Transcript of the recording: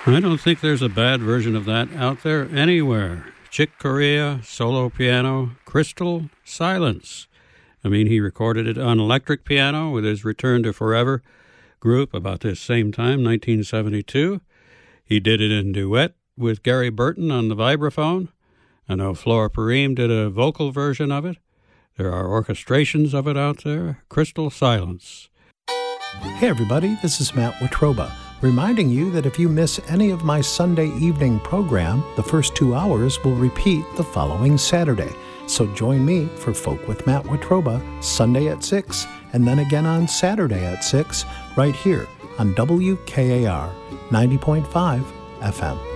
I don't think there's a bad version of that out there anywhere. Chick Corea, solo piano, Crystal Silence. I mean, he recorded it on electric piano with his Return to Forever group about this same time, 1972. He did it in duet with Gary Burton on the vibraphone. I know Flora Purim did a vocal version of it. There are orchestrations of it out there. Crystal Silence. Hey everybody, this is Matt Watroba, reminding you that if you miss any of my Sunday evening program, the first 2 hours will repeat the following Saturday. So join me for Folk with Matt Watroba, Sunday at 6, and then again on Saturday at 6, right here on WKAR 90.5 FM.